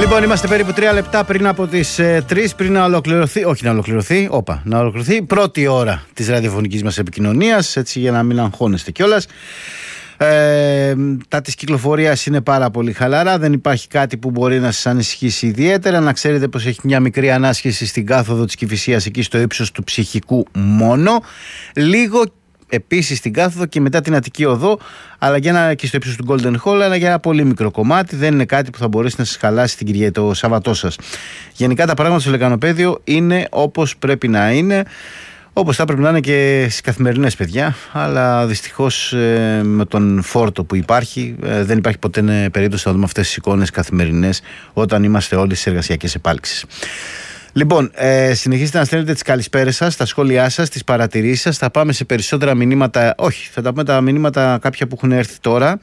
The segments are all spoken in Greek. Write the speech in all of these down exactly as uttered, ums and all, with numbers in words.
Λοιπόν, είμαστε περίπου τρία λεπτά πριν από τις ε, τρεις, πριν να ολοκληρωθεί, όχι να ολοκληρωθεί, όπα, να ολοκληρωθεί η πρώτη ώρα της ραδιοφωνικής μας επικοινωνίας, έτσι για να μην αγχώνεστε κιόλας. Ε, τα της κυκλοφορίας είναι πάρα πολύ χαλαρά, δεν υπάρχει κάτι που μπορεί να σας ανησυχήσει ιδιαίτερα. Να ξέρετε πως έχει μια μικρή ανάσχεση στην κάθοδο της Κηφισίας, εκεί στο ύψος του Ψυχικού μόνο, λίγο επίσης στην κάθοδο και μετά την Αττική Οδό, αλλά για ένα, και στο ύψος του Golden Hall, αλλά για ένα πολύ μικρό κομμάτι. Δεν είναι κάτι που θα μπορέσει να σας χαλάσει την Κυριακή, το Σαββατό σας. Γενικά τα πράγματα στο Λεκανοπέδιο είναι όπως πρέπει να είναι, όπως θα πρέπει να είναι και στις καθημερινές, παιδιά. Αλλά δυστυχώς ε, με τον φόρτο που υπάρχει, ε, δεν υπάρχει ποτέ περίπτωση να δούμε αυτές τις εικόνες καθημερινές όταν είμαστε όλοι στις εργασιακές επάλξεις. Λοιπόν, ε, συνεχίστε να στέλνετε τις καλησπέρες σας, τα σχόλιά σας, τις παρατηρήσεις σας. Θα πάμε σε περισσότερα μηνύματα. Όχι, θα τα πούμε τα μηνύματα κάποια που έχουν έρθει τώρα.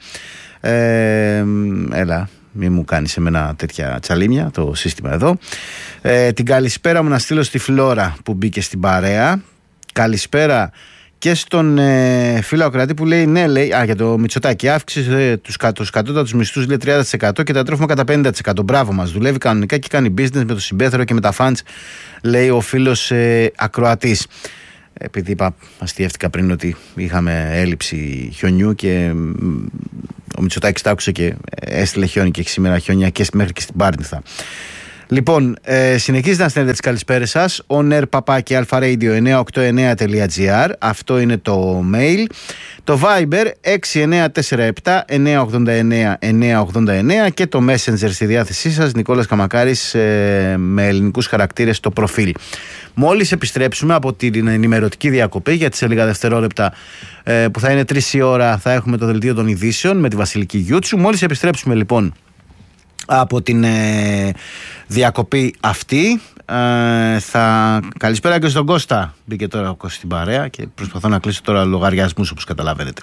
Ε, έλα, μη μου κάνεις εμένα τέτοια τσαλίμια το σύστημα εδώ. Ε, την καλησπέρα μου να στείλω στη Φλόρα που μπήκε στην παρέα. Καλησπέρα και στον ε, φίλο Ακροατή που λέει ναι, λέει, α, για το Μητσοτάκη, αύξησε τους, τους κατώτατους μισθούς, λέει, τριάντα τοις εκατό και τα τρόφιμα κατά πενήντα τοις εκατό. Μπράβο μας, δουλεύει κανονικά και κάνει business με το συμπέθερο και με τα fans, λέει ο φίλος ε, Ακροατής. Επειδή είπα, αστιεύτηκα πριν ότι είχαμε έλλειψη χιονιού και ο Μητσοτάκης τα άκουσε και έστειλε χιόνι και έχει σήμερα χιόνια και μέχρι και στην Πάρνηθα. Λοιπόν, ε, συνεχίζετε να στέλνετε τις καλησπέρες σας. onair παπάκι alpharadio εννιακόσια ογδόντα εννέα τελεία gr. Αυτό είναι το mail. Το Viber έξι εννιά τέσσερα επτά εννιακόσια ογδόντα εννέα εννιακόσια ογδόντα εννέα και το Messenger στη διάθεσή σας, Νικόλας Καμακάρης, ε, με ελληνικούς χαρακτήρες στο προφίλ. Μόλις επιστρέψουμε από την ενημερωτική διακοπή, γιατί σε λίγα δευτερόλεπτα ε, που θα είναι τρεις η ώρα θα έχουμε το δελτίο των ειδήσεων με τη Βασιλική Γιούτσου. Μόλις επιστρέψουμε λοιπόν από την ε, διακοπή αυτή, ε, θα... καλησπέρα και στον Κώστα. Μπήκε τώρα ο Κώστας στην παρέα και προσπαθώ να κλείσω τώρα λογαριασμούς, όπως καταλαβαίνετε.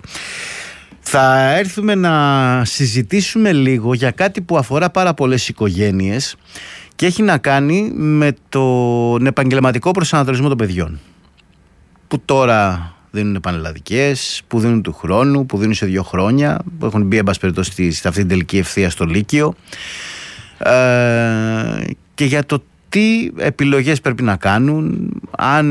Θα έρθουμε να συζητήσουμε λίγο για κάτι που αφορά πάρα πολλές οικογένειες και έχει να κάνει με τον επαγγελματικό προσανατολισμό των παιδιών, που τώρα δίνουν πανελλαδικές, που δίνουν του χρόνου, που δίνουν σε δύο χρόνια, που έχουν μπει εν πάση περιπτώσει σε αυτή την τελική ευθεία στο Λύκειο, ε, και για το τι επιλογές πρέπει να κάνουν, αν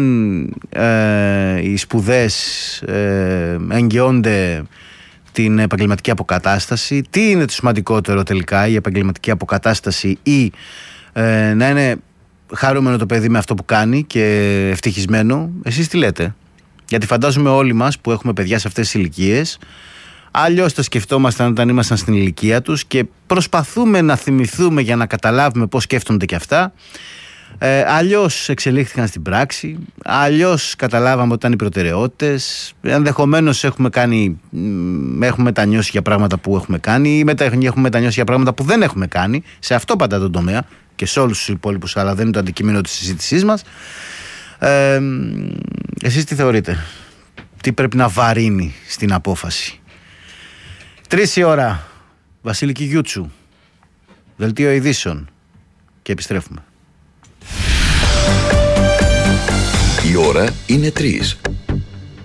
ε, οι σπουδές ε, εγγυώνται την επαγγελματική αποκατάσταση, τι είναι το σημαντικότερο τελικά, η επαγγελματική αποκατάσταση ή ε, να είναι χαρούμενο το παιδί με αυτό που κάνει και ευτυχισμένο. Εσείς τι λέτε? Γιατί φαντάζομαι όλοι μας που έχουμε παιδιά σε αυτές τις ηλικίες, αλλιώς τα σκεφτόμασταν όταν ήμασταν στην ηλικία τους και προσπαθούμε να θυμηθούμε για να καταλάβουμε πώς σκέφτονται και αυτά. Ε, αλλιώς εξελίχθηκαν στην πράξη, αλλιώς καταλάβαμε ότι ήταν οι προτεραιότητες, ενδεχομένως έχουμε, κάνει, έχουμε μετανιώσει για πράγματα που έχουμε κάνει ή μετα, έχουμε μετανιώσει για πράγματα που δεν έχουμε κάνει, σε αυτό πάντα τον τομέα και σε όλους τους υπόλοιπους, αλλά δεν είναι το αντικείμενο της συζήτησής μας. Ε, εσείς τι θεωρείτε? Τι πρέπει να βαρύνει στην απόφαση? Τρεις η ώρα, Βασιλική Γιούτσου, δελτίο ειδήσεων και επιστρέφουμε. Η ώρα είναι τρεις.